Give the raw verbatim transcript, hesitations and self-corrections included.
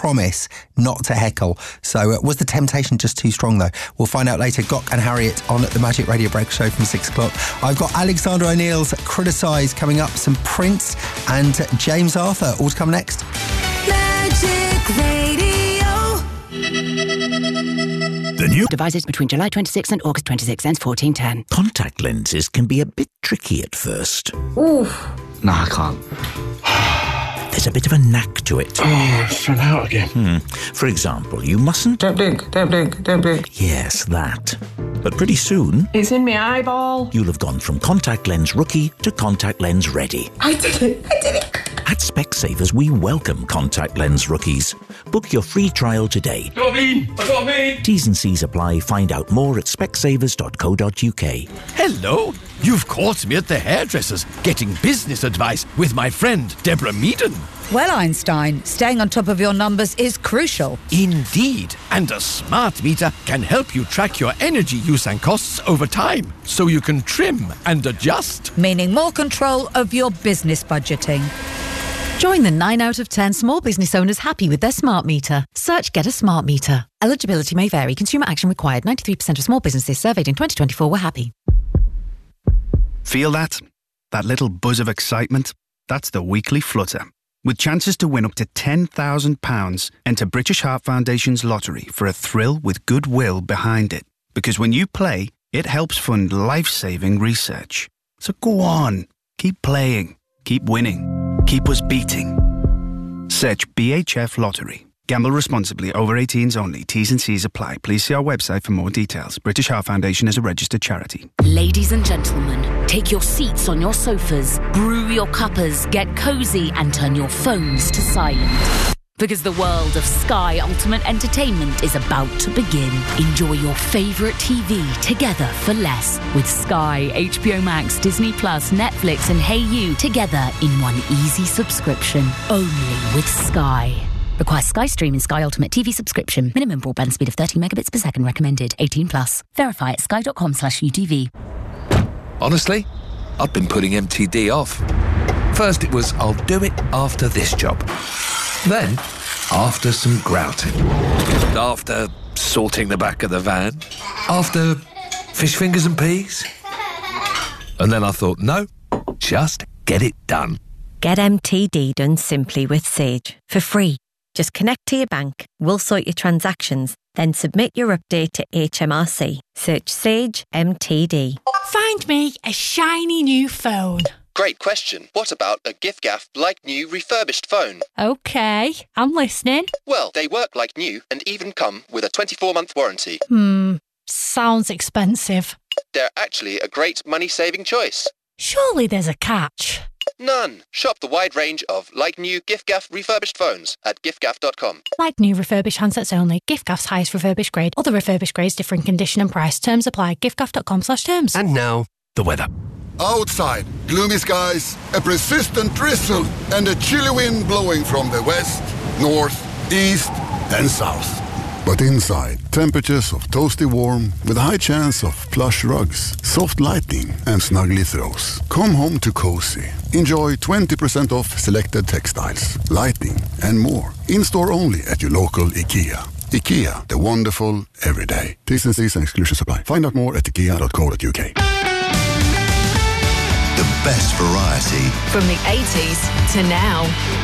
promise not to heckle. So uh, was the temptation just too strong, though? We'll find out later. Gok and Harriet on the Magic Radio Breakfast Show from six o'clock. I've got Alexander O'Neill's Criticise coming up, some Prince and James Arthur. All to come next. Magic Radio. The new devices between July twenty-sixth and August twenty-sixth, ends fourteen ten. Contact lenses can be a bit tricky at first. Oof. No, I can't. There's a bit of a knack to it. Oh, it's run out again. Hmm. For example, you mustn't... Don't blink, don't blink, don't blink. Yes, that. But pretty soon... It's in my eyeball. You'll have gone from contact lens rookie to contact lens ready. I did it, I did it. At Specsavers, we welcome contact lens rookies. Book your free trial today. Got me, I got me. T's and C's apply. Find out more at specsavers dot co dot uk. Hello. You've caught me at the hairdresser's getting business advice with my friend Deborah Meaden. Well, Einstein, staying on top of your numbers is crucial. Indeed. And a smart meter can help you track your energy use and costs over time, so you can trim and adjust. Meaning more control of your business budgeting. Join the nine out of ten small business owners happy with their smart meter. Search Get a Smart Meter. Eligibility may vary. Consumer action required. ninety-three percent of small businesses surveyed in twenty twenty-four were happy. Feel that? That little buzz of excitement? That's the weekly flutter. With chances to win up to ten thousand pounds, enter British Heart Foundation's lottery for a thrill with goodwill behind it. Because when you play, it helps fund life-saving research. So go on. Keep playing. Keep winning. Keep us beating. Search B H F Lottery. Gamble responsibly. Over eighteens only. T's and C's apply. Please see our website for more details. British Heart Foundation is a registered charity. Ladies and gentlemen, take your seats on your sofas, brew your cuppers, get cosy and turn your phones to silent. Because the world of Sky Ultimate Entertainment is about to begin. Enjoy your favourite T V together for less with Sky, H B O Max, Disney Plus, Netflix and Hey You together in one easy subscription. Only with Sky. Requires Sky Stream and Sky Ultimate T V subscription. Minimum broadband speed of thirty megabits per second recommended. eighteen plus. Verify at sky.com slash UTV. Honestly, I've been putting M T D off. First it was, I'll do it after this job. Then, after some grouting. After sorting the back of the van. After fish fingers and peas. And then I thought, no, just get it done. Get M T D done simply with Sage for free. Just connect to your bank, we'll sort your transactions, then submit your update to H M R C. Search Sage M T D. Find me a shiny new phone. Great question. What about a gift-gaff like new refurbished phone? Okay, I'm listening. Well, they work like new and even come with a twenty-four month warranty. Hmm, sounds expensive. They're actually a great money-saving choice. Surely there's a catch. None. Shop the wide range of like new gift-gaff refurbished phones at giftgaff dot com. Like new refurbished handsets only. Giftgaff's highest refurbished grade. Other refurbished grades differ in condition and price. Terms apply. giftgaff dot com slash terms. And now, the weather. Outside, gloomy skies, a persistent drizzle, and a chilly wind blowing from the west, north, east, and south. But inside, temperatures of toasty warm with a high chance of plush rugs, soft lighting, and snuggly throws. Come home to cozy. Enjoy twenty percent off selected textiles, lighting, and more. In-store only at your local IKEA. IKEA, the wonderful everyday. T's and C's and exclusions apply. Find out more at ikea dot co dot uk. The best variety. From the eighties to now.